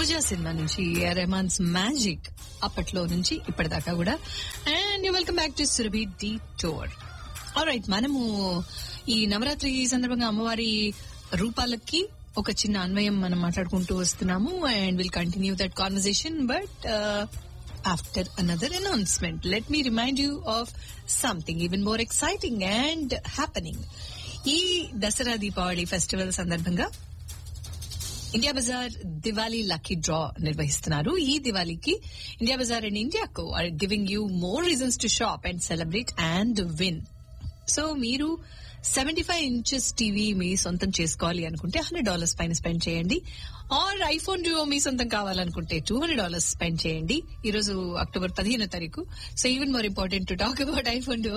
రోజా cinema నుంచి AR Rahman's magic అప్పట్లో నుంచి ఇప్పటిదాకా కూడా. And welcome back to Surabhi detour. Alright, మనము ఈ నవరాత్రి సందర్భంగా అమ్మవారి రూపాలకి ఒక చిన్న అన్వయం మనం మాట్లాడుకుంటూ వస్తున్నాము. And will continue that conversation but after another announcement. Let me remind you of something even more exciting and happening. ఈ దసరా దీపావళి ఫెస్టివల్ సందర్భంగా India Bazaar Diwali lucky draw నిర్వహిస్తున్నారు. ఈ దివాళీకి India Bazaar and ఇండియాకో are giving you more reasons to shop and celebrate and win. So మీరు 75 inches TV మీ సొంతం చేసుకోవాలి అనుకుంటే $100 పైన spend చేయండి. ఆర్ ఐఫోన్ డ్యూ మీ సొంతం కావాలనుకుంటే $200 స్పెండ్ చేయండి. ఈ రోజు October 15. So even more important to talk about iPhone due.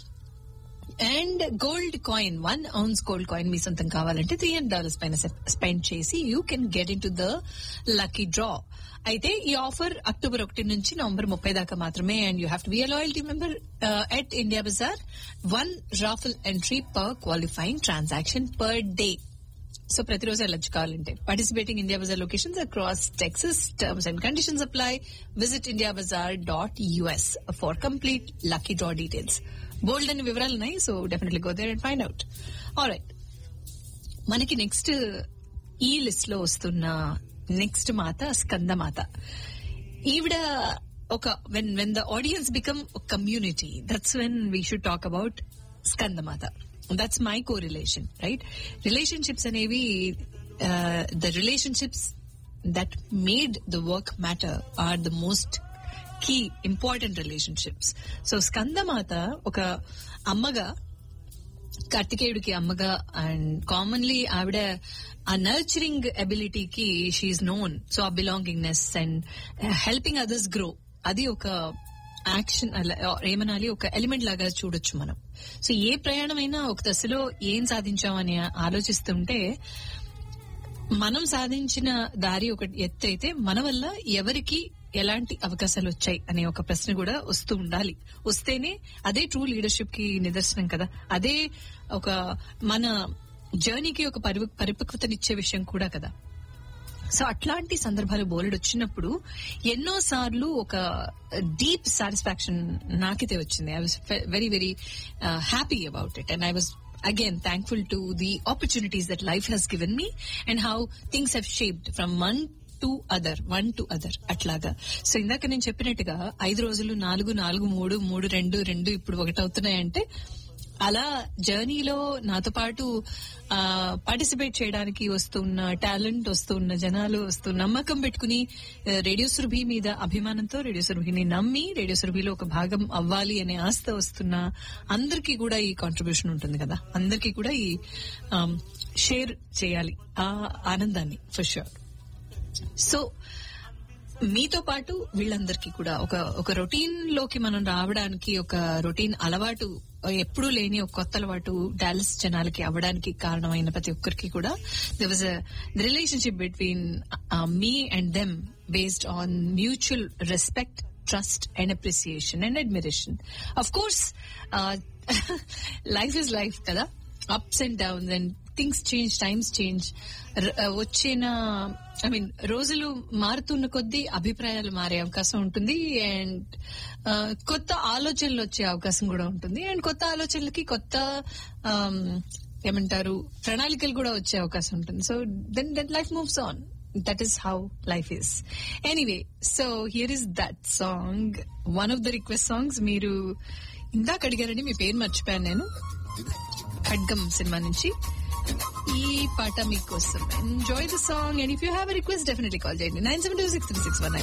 And gold coin, 1 ounce gold coin మీ సొంతం కావాలంటే $300 పైన స్పెండ్ చేసి you can get in to the lucky draw. అయితే ఈ ఆఫర్ అక్టోబర్ 1 నుంచి నవంబర్ 30 దాకా మాత్రమే. And you have to be a loyalty member at India Bazaar. 1 raffle entry per qualifying transaction per day. So ప్రతిరోజు వెళ్ళొచ్చు కావాలంటే. Participating India Bazaar locations across Texas. Terms and conditions apply. Visit indiabazar.us for complete lucky draw details. బోల్డ్ అని వివరాలు ఉన్నాయి. So definitely go there and find out. Alright, మనకి next ఈ list లో వస్తున్న నెక్స్ట్ మాత స్కందమాత. ఈవిడ ఒక when the audience become community, that's when we should talk about Skandamata. That's my co relation, right? Relationships అనేవి the relationships that made the work matter are the most key important relationships. So Skandamata ఒక అమ్మగా, కార్తికేయుడికి అమ్మగా, and commonly ఆవిడ ఆ nurturing అబిలిటీకి she known. So ఆ belongingness and helping others grow, అది ఒక action ఏమనాలి, ఒక ఎలిమెంట్ లాగా చూడొచ్చు మనం. సో ఏ ప్రయాణమైనా ఒక దశలో ఏం సాధించామని ఆలోచిస్తుంటే మనం సాధించిన దారి ఒక ఎత్తు అయితే మన వల్ల ఎవరికి ఎలాంటి అవకాశాలు వచ్చాయి అనే ఒక ప్రశ్న కూడా వస్తూ ఉండాలి. వస్తేనే అదే ట్రూ లీడర్షిప్ కి నిదర్శనం కదా. అదే ఒక మన జర్నీకి ఒక పరిపక్వతనిచ్చే విషయం కూడా కదా. సో అట్లాంటి సందర్భాలు బోలెడు వచ్చినప్పుడు ఎన్నో సార్లు ఒక డీప్ సాటిస్ఫాక్షన్ నాకైతే వచ్చింది. I was very very happy about it. And I was again thankful to the opportunities that life has given me and how things have shaped from one to other అట్లాగా. So ఇందాక నేను చెప్పినట్టుగా 5 రోజులు 4, 4, 3, 3, 2 ఇప్పుడు 1 అవుతున్నాయంటే అలా జర్నీలో నాతో పాటు పార్టిసిపేట్ చేయడానికి వస్తున్న టాలెంట్, వస్తున్న జనాలు, వస్తున్న నమ్మకం పెట్టుకుని రేడియో సురభి మీద అభిమానంతో రేడియో సురభిని నమ్మి రేడియో సురభిలో ఒక భాగం అవ్వాలి అనే ఆశతో వస్తున్న అందరికీ కూడా ఈ కాంట్రిబ్యూషన్ ఉంటుంది కదా. అందరికీ కూడా ఈ షేర్ చేయాలి ఆ ఆనందాన్ని, ఫర్ ష్యూర్. సో మీతో పాటు వీళ్ళందరికీ కూడా ఒక రొటీన్ లోకి మనం రావడానికి, ఒక రొటీన్ అలవాటు, ఎప్పుడూ లేని ఒక కొత్త అలవాటు డాలస్ జనాలకి అవ్వడానికి కారణమైన ప్రతి ఒక్కరికి కూడా there was a relationship between me and them based on mutual respect, trust and appreciation and admiration. Of course, life is life kada, ups and downs and things change, times change. వచ్చిన రోజులు మారుతున్న కొద్దీ అభిప్రాయాలు మారే అవకాశం ఉంటుంది. And కొత్త ఆలోచనలు వచ్చే అవకాశం కూడా ఉంటుంది. అండ్ కొత్త ఆలోచనలకి కొత్త ఏమంటారు ప్రణాళికలు కూడా వచ్చే అవకాశం ఉంటుంది. So than life moves on. That is how life is. Anyway, so here is that song, one of the request songs. మీరు ఇందాక అడిగారని మీ పేరు మర్చిపోయాను నేను. ఖడ్గం సినిమా నుంచి ఈ పాట మీకోసం. Enjoy the song. And if you have a request definitely call చేయండి. 972-636-19